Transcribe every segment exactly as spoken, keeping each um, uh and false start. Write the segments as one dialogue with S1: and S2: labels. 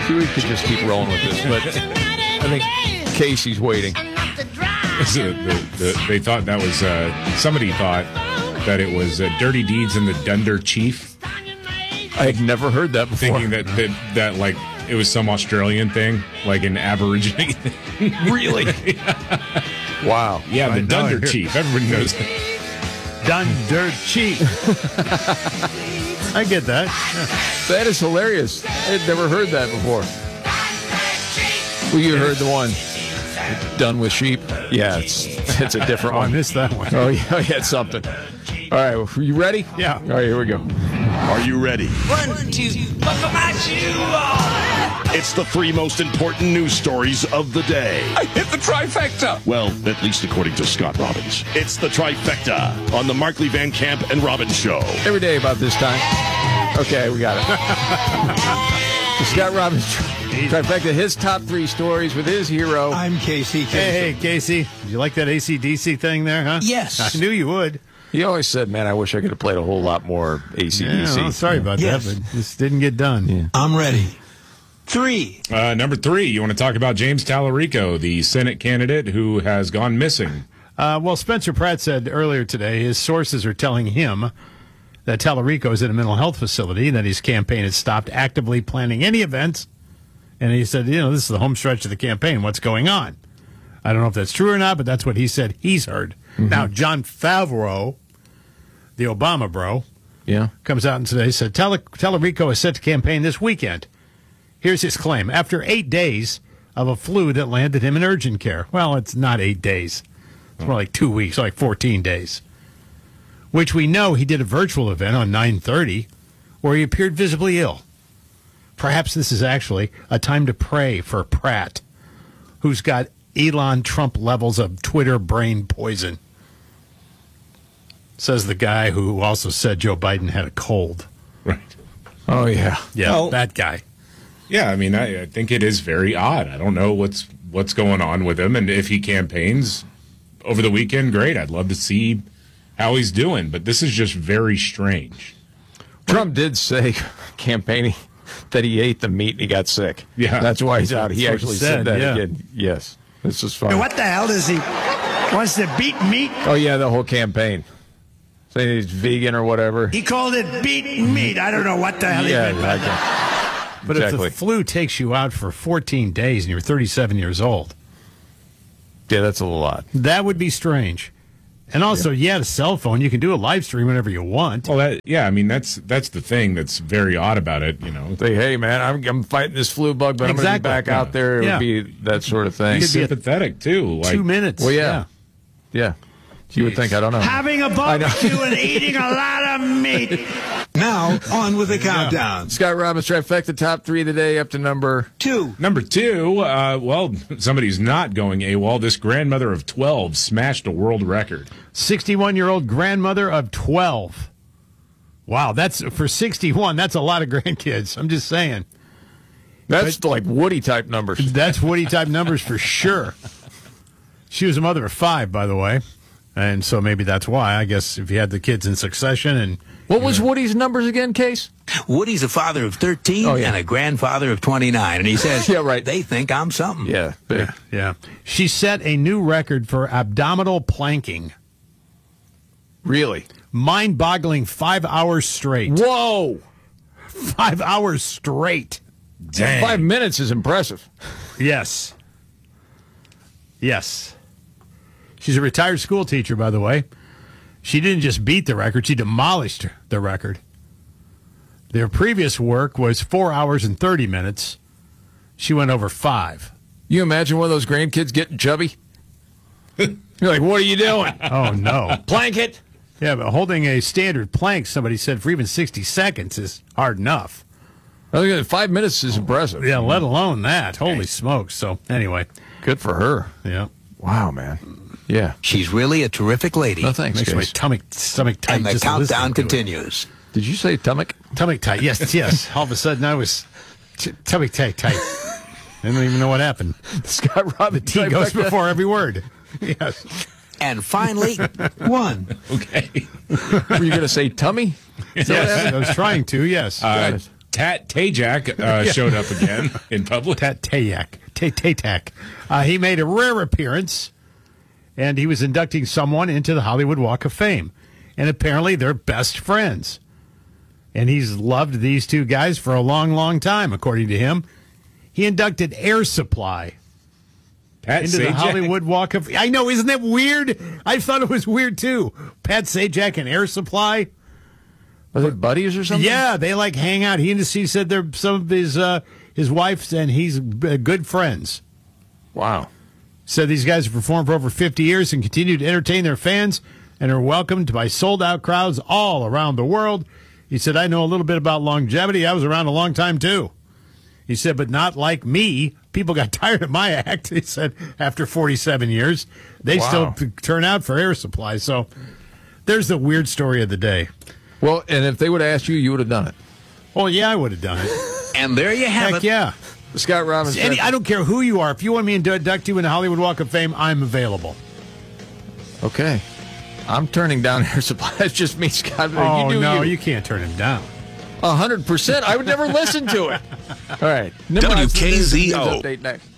S1: we could just keep rolling with this, but I think Casey's waiting.
S2: the, the, they thought that was, uh, somebody thought that it was uh, Dirty Deeds and the Dunder Chief.
S1: I had never heard that before.
S2: Thinking that, that, that like, it was some Australian thing, like an Aborigine thing.
S1: Really?
S2: Yeah.
S1: Wow.
S2: Yeah, the
S3: I know,
S2: Dunder
S3: I hear-
S2: Chief. Everybody knows that.
S3: Dunder Cheap. I get that.
S1: That is hilarious. I had never heard that before. Well, you heard the one, Done with Sheep? Yeah, it's it's a different
S3: Oh, I
S1: one.
S3: missed that one.
S1: Oh, yeah, yeah, it's something. All right, well, are you ready?
S3: Yeah.
S1: All right, here we go.
S4: Are you ready?
S5: One, two, buckle my shoe on.
S4: It's the three most important news stories of the day.
S5: I hit the trifecta.
S4: Well, at least according to Scott Robbins. It's the trifecta on the Markley Van Camp and Robbins Show.
S1: Every day about this time. Okay, we got it. The Scott Robbins trifecta, his top three stories with his hero.
S6: I'm Casey. Casey.
S3: Hey, hey, Casey. You like that A C D C thing there, huh?
S5: Yes.
S3: I knew you would.
S1: He always said, man, I wish I could have played a whole lot more A C D C.
S3: Yeah, well, sorry about
S6: Yes.
S3: that, but this didn't get done.
S1: Yeah.
S6: I'm ready. Three.
S2: Uh, number three, you want to talk about James Tallarico, the Senate candidate who has gone missing.
S3: Uh, well, Spencer Pratt said earlier today his sources are telling him that Tallarico is at a mental health facility, that his campaign has stopped actively planning any events. And he said, you know, this is the home stretch of the campaign. What's going on? I don't know if that's true or not, but that's what he said he's heard.
S1: Mm-hmm.
S3: Now, John Favreau, the Obama bro,
S1: Yeah.
S3: comes out and today said Tall- Tallarico is set to campaign this weekend. Here's his claim. After eight days of a flu that landed him in urgent care. Well, it's not eight days. It's more like two weeks, like fourteen days. Which we know he did a virtual event on nine thirty where he appeared visibly ill. Perhaps this is actually a time to pray for Pratt, who's got Elon Trump levels of Twitter brain poison. Says the guy who also said Joe Biden had a cold.
S2: Right.
S1: Oh, yeah.
S3: Yeah,
S2: Well-
S3: that guy.
S2: Yeah, I mean, I, I think it is very odd. I don't know what's what's going on with him, and if he campaigns over the weekend, great. I'd love to see how he's doing, but this is just very strange.
S1: Trump did say campaigning that he ate the meat and he got sick.
S2: Yeah.
S1: That's why he's out. He
S3: That's what
S1: actually
S3: he
S1: said,
S3: said,
S1: that
S3: yeah.
S1: again. Yes. This is fine.
S6: What the hell does he wants to beat meat?
S1: Oh, yeah, the whole campaign. Saying he's vegan or whatever.
S6: He called it beat meat. I don't know what the hell he
S1: Yeah,
S6: meant by
S1: I
S6: that.
S1: guess.
S3: But
S1: Exactly.
S3: if the flu takes you out for fourteen days and you're thirty-seven years old,
S1: Yeah, that's a lot.
S3: that would be strange. And also, yeah, the cell phone, you can do a live stream whenever you want.
S2: Well, that yeah, I mean that's that's the thing that's very odd about it. You know,
S1: Say, hey, man, I'm, I'm fighting this flu bug, but I'm going to be
S3: Exactly.
S1: back
S2: Yeah.
S1: out there. It
S3: Yeah.
S1: would be that sort of thing.
S2: he's
S3: be a-
S2: sympathetic too. Like,
S3: Two minutes.
S1: Well, yeah. Yeah. You would think, I don't know.
S6: Having a barbecue and eating a lot of meat. Now, on with the countdown.
S1: Scott Robbins trifecta, top three of the day, up to number.
S6: Two.
S2: Number two, uh, well, somebody's not going AWOL. This grandmother of twelve smashed a world record.
S3: sixty-one-year-old grandmother of twelve. Wow, that's for sixty-one, that's a lot of grandkids. I'm just saying.
S1: That's like Woody type numbers.
S3: That's Woody type numbers for sure. She was a mother of five, by the way. And so maybe that's why. I guess if you had the kids in succession and
S1: What was Woody's numbers again, Case?
S5: Woody's a father of thirteen
S1: Oh, yeah.
S5: and a grandfather of twenty-nine. And he says,
S1: Yeah, right.
S5: they think I'm something.
S1: Yeah. Big.
S3: yeah. She set a new record for abdominal planking.
S1: Really?
S3: Mind-boggling five hours straight.
S1: Whoa.
S3: Five hours straight.
S2: Dang.
S1: Five minutes is impressive.
S3: Yes. Yes. She's a retired school teacher, by the way. She didn't just beat the record, she demolished the record. Their previous work was four hours and thirty minutes. She went over five.
S1: You imagine one of those grandkids getting chubby? You're like, what are you doing?
S3: Oh, no.
S1: Plank it.
S3: Yeah, but holding a standard plank, somebody said, for even sixty seconds is hard enough.
S1: I think five minutes is impressive.
S3: Yeah, let alone that. Holy smokes. So, anyway,
S1: Good for her.
S3: yeah.
S1: Wow, man. Yeah.
S5: She's really a terrific lady.
S1: No, thanks,
S3: Makes my
S1: Case.
S3: tummy, stomach tight.
S5: and the
S3: just
S5: countdown
S3: listening to it.
S5: continues.
S1: Did you say stomach?
S3: Tummy tight. Yes, yes. All of a sudden, I was t- tummy tight, tight. I don't even know what happened.
S1: Scott Robbins.
S3: T goes
S1: trifecta.
S3: before every word. Yes.
S5: And finally,
S6: One.
S2: Okay.
S1: Were you going to say tummy?
S3: Yes, I was trying to, yes.
S2: Uh, Tat Tajak uh,
S3: Yeah.
S2: showed up again in public.
S3: Tat Tayak. Tatak. Uh, he made a rare appearance, and he was inducting someone into the Hollywood Walk of Fame. And apparently they're best friends. And he's loved these two guys for a long, long time, according to him. He inducted Air Supply
S2: Pat
S3: into the
S2: Sajak.
S3: Hollywood Walk of Fame. I know, isn't that weird? I thought it was weird, too. Pat Sajak and Air Supply.
S1: Are they buddies or something?
S3: Yeah, they like hang out. He and he said they're some of his uh, his wife's, and he's uh, good friends.
S1: Wow.
S3: Said these guys have performed for over fifty years and continue to entertain their fans and are welcomed by sold-out crowds all around the world. He said, I know a little bit about longevity. I was around a long time, too. He said, but not like me. People got tired of my act, he said, after forty-seven years. They
S1: Wow.
S3: still p- turn out for Air Supply. So there's the weird story of the day.
S1: Well, and if they would have asked you, you would have done it.
S3: Well, yeah, I would have done it.
S6: And there you have
S3: Heck
S6: it.
S3: yeah.
S1: Scott Robbins.
S3: Any, I don't care who you are. If you want me to induct you in the Hollywood Walk of Fame, I'm available.
S1: Okay. I'm turning down Air Supply. That's just me, Scott.
S3: Oh,
S1: you do
S3: no,
S1: you.
S3: you can't turn him down.
S1: A hundred percent. I would never listen to it. All right. Nimrod's
S6: W K Z O.
S1: news update next.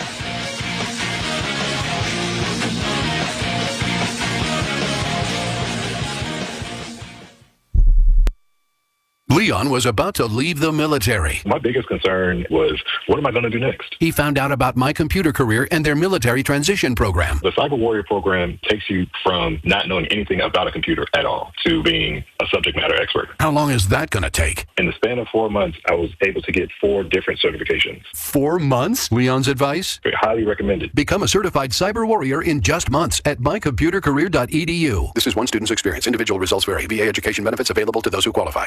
S7: Leon was about to leave the military.
S8: My biggest concern was, what am I going to do next?
S7: He found out about My Computer Career and their military transition program.
S8: The Cyber Warrior program takes you from not knowing anything about a computer at all to being a subject matter expert.
S7: How long is that going to take?
S8: In the span of four months, I was able to get four different certifications.
S7: Four months? Leon's advice?
S8: Very highly recommended.
S7: Become a certified cyber warrior in just months at my computer career dot e d u. This is one student's experience. Individual results vary. V A education benefits available to those who qualify.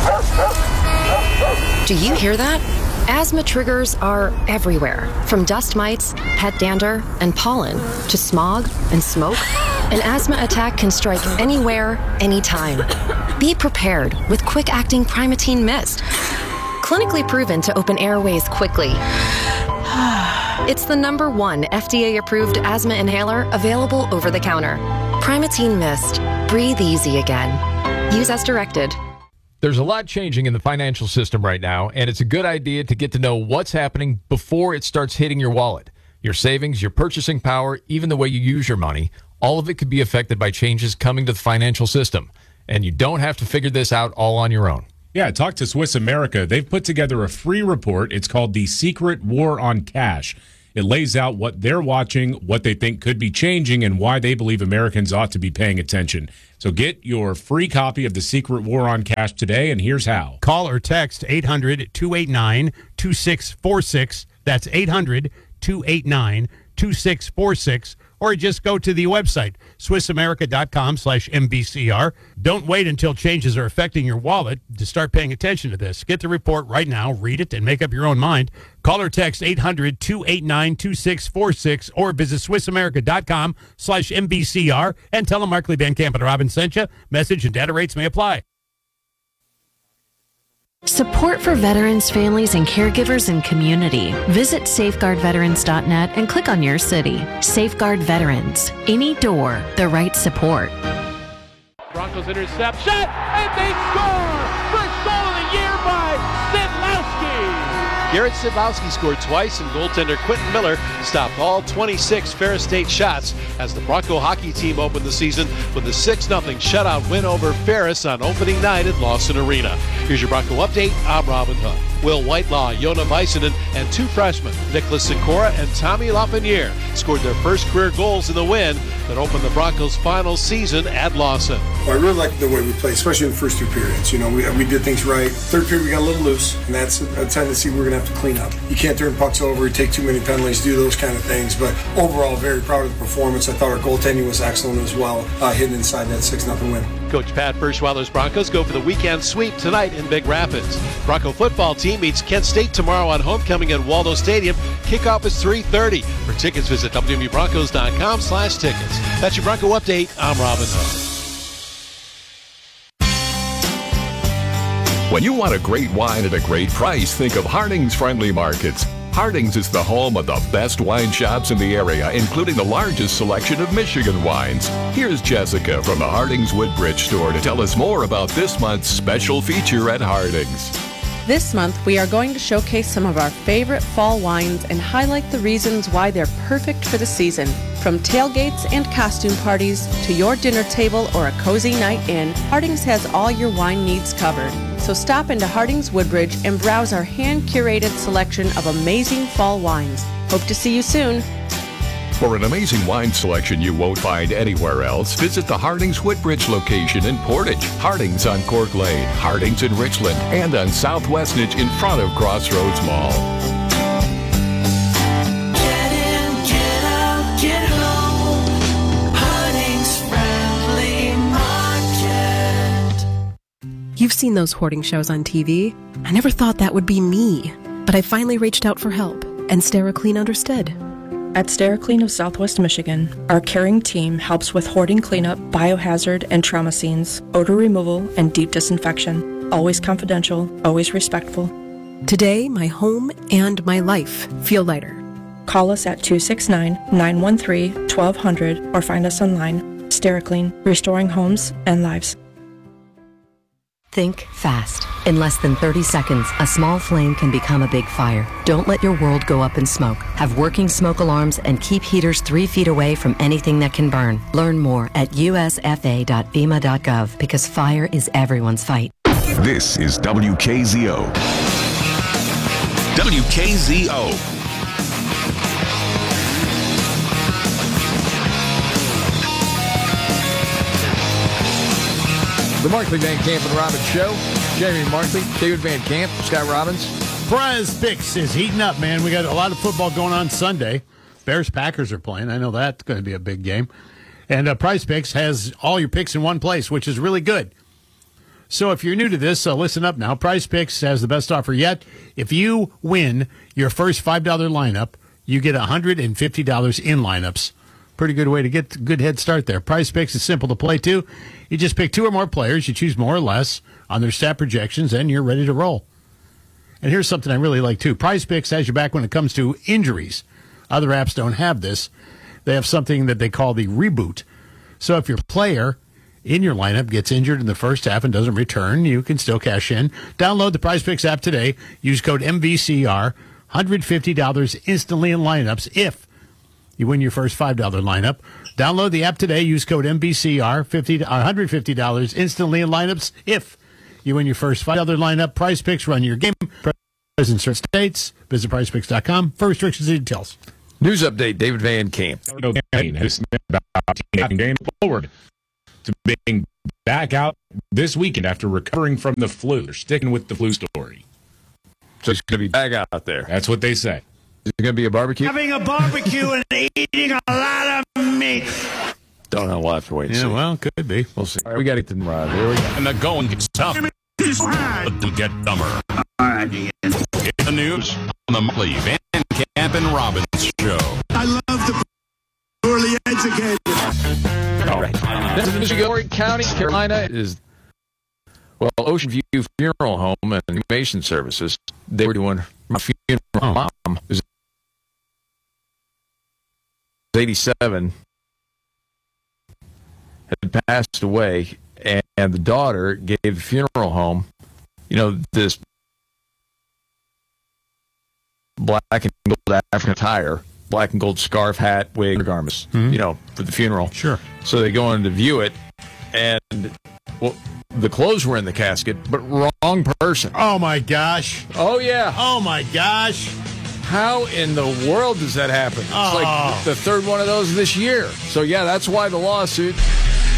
S9: Do you hear that? Asthma triggers are everywhere, from dust mites, pet dander, and pollen, to smog and smoke. An asthma attack can strike anywhere, anytime. Be prepared with quick-acting Primatene Mist. Clinically proven to open airways quickly. It's the number one F D A-approved asthma inhaler available over the counter. Primatene Mist. Breathe easy again. Use as directed.
S10: There's a lot changing in the financial system right now, and it's a good idea to get to know what's happening before it starts hitting your wallet. Your savings, your purchasing power, even the way you use your money, all of it could be affected by changes coming to the financial system. And you don't have to figure this out all on your own.
S2: Yeah, talk to Swiss America. They've put together a free report. It's called The Secret War on Cash. It lays out what they're watching, what they think could be changing, and why they believe Americans ought to be paying attention. So get your free copy of The Secret War on Cash today, and here's how.
S3: Call or text eight hundred, two eight nine, two six four six. That's eight hundred, two eight nine, two six four six. Or just go to the website, swiss america dot com slash M B C R. Don't wait until changes are affecting your wallet to start paying attention to this. Get the report right now, read it, and make up your own mind. Call or text eight hundred, two eight nine, two six four six or visit swiss america dot com slash M B C R and tell them Markley, Van Camp, and Robin sent you. Message and data rates may apply.
S11: Support for veterans, families, and caregivers and community. Visit safeguard veterans dot net and click on your city. Safeguard Veterans. Any door, the right support.
S5: Broncos intercept, shot, and they score! First goal of the year by Sidlowski! Garrett Sidlowski scored twice, and goaltender Quentin Miller stopped all twenty-six Ferris State shots as the Bronco hockey team opened the season with a six nothing shutout win over Ferris on opening night at Lawson Arena. Here's your Bronco update. I'm Robin Hood. Will Whitelaw, Yona Meisenin, and two freshmen, Nicholas Sikora and Tommy Lafreniere, scored their first career goals in the win that opened the Broncos' final season at Lawson.
S12: Well, I really like the way we played, especially in the first two periods. You know, we, we did things right. Third period, we got a little loose, and that's a tendency we're going to have to clean up. You can't turn pucks over, take too many penalties, do those kind of things. But overall, very proud of the performance. I thought our goaltending was excellent as well, uh, hitting inside that six nothing win.
S5: Coach Pat Ferschweiler's Broncos go for the weekend sweep tonight in Big Rapids. Bronco football team meets Kent State tomorrow on homecoming at Waldo Stadium. Kickoff is three thirty. For tickets, visit W M U Broncos dot com slash tickets. That's your Bronco update. I'm Robin Hood.
S13: When you want a great wine at a great price, think of Harding's Friendly Markets. Harding's is the home of the best wine shops in the area, including the largest selection of Michigan wines. Here's Jessica from the Harding's Woodbridge store to tell us more about this month's special feature at Harding's.
S14: This month, we are going to showcase some of our favorite fall wines and highlight the reasons why they're perfect for the season. From tailgates and costume parties to your dinner table or a cozy night in, Harding's has all your wine needs covered. So stop into Harding's Woodbridge and browse our hand-curated selection of amazing fall wines. Hope to see you soon.
S13: For an amazing wine selection you won't find anywhere else, visit the Harding's Woodbridge location in Portage, Harding's on Cork Lane, Harding's in Richland, and on South Westnedge in front of Crossroads Mall.
S6: Get in, get out, get home. Harding's Friendly Market.
S15: You've seen those hoarding shows on T V. I never thought that would be me, but I finally reached out for help, and SteriClean understood.
S16: At SteriClean of Southwest Michigan, our caring team helps with hoarding cleanup, biohazard and trauma scenes, odor removal, and deep disinfection. Always confidential, always respectful.
S15: Today, my home and my life feel lighter.
S16: Call us at two six nine, nine one three, one two zero zero or find us online. SteriClean, restoring homes and lives.
S17: Think fast. In less than thirty seconds, a small flame can become a big fire. Don't let your world go up in smoke. Have working smoke alarms and keep heaters three feet away from anything that can burn. Learn more at u s f a dot fema dot gov because fire is everyone's fight.
S18: This is W K Z O. W K Z O.
S1: The Markley, Van Camp, and Robbins Show. Jamie Markley, David Van Camp, Scott Robbins.
S3: Prize Picks is heating up, man. We got a lot of football going on Sunday. Bears-Packers are playing. I know that's going to be a big game. And uh, Prize Picks has all your picks in one place, which is really good. So if you're new to this, uh, listen up now. Prize Picks has the best offer yet. If you win your first five dollar lineup, you get one hundred fifty dollars in lineups. Pretty good way to get a good head start there. Prize Picks is simple to play, too. You just pick two or more players. You choose more or less on their stat projections, and you're ready to roll. And here's something I really like, too. Prize Picks has your back when it comes to injuries. Other apps don't have this. They have something that they call the reboot. So if your player in your lineup gets injured in the first half and doesn't return, you can still cash in. Download the Prize Picks app today. Use code M V C R. one hundred fifty dollars instantly in lineups if you win your first five dollar lineup. Download the app today. Use code M B C R. fifty, one hundred fifty dollars instantly in lineups if you win your first five dollar lineup. Prize Picks, run your game. Present certain states. Visit prize picks dot com for restrictions and details.
S1: News update, David Van Camp.
S2: Has game forward to being back out this weekend after recovering from the flu. They're sticking with the flu story.
S1: So he's going to be back out there.
S2: That's what they say.
S1: Is it going to be a barbecue?
S6: Having a barbecue and eating a lot of meat.
S1: Don't know. We'll have to wait and
S3: yeah,
S1: see.
S3: well, could be.
S1: We'll see. All right, we got to get to the ride. Here we go.
S18: And the going gets tough, but to get dumber.
S6: All right, again.
S18: Get the news on the Markley, Van Camp, and Robbins Show.
S6: I love the poorly educated.
S1: All right. This is Montgomery County, Carolina. Is well, Ocean View Funeral Home and Cremation Services. They were doing my funeral. Oh. Mom was eighty-seven, had passed away, and, and the daughter gave the funeral home, you know, this black and gold African attire, black and gold scarf, hat, wig, garments, mm-hmm. you know, for the funeral.
S3: Sure.
S1: So they go in to view it, and well, the clothes were in the casket, but wrong person.
S3: Oh, my gosh.
S1: Oh, yeah.
S3: Oh, my gosh.
S1: How in the world does that happen? It's
S3: oh.
S1: like the third one of those this year. So, yeah, that's why the lawsuit.